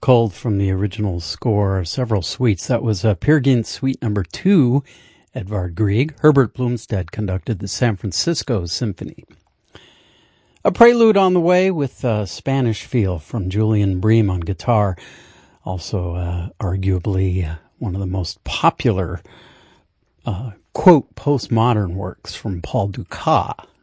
culled from the original score, several suites. That was Peer Gynt Suite Number 2, Edvard Grieg. Herbert Blomstedt conducted the San Francisco Symphony. A prelude on the way with Spanish Feel from Julian Bream on guitar. Also, arguably one of the most popular, quote, postmodern works from Paul Dukas.